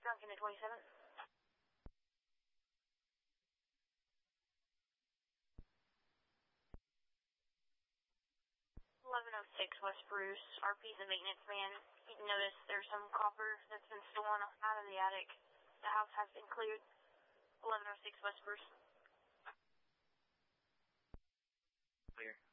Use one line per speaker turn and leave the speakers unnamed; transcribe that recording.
Drunken at 27. 1106 West Bruce. RP's the maintenance man. You notice there's some copper that's been stolen out of the attic. The house has been cleared. 1106 West Bruce.
Clear.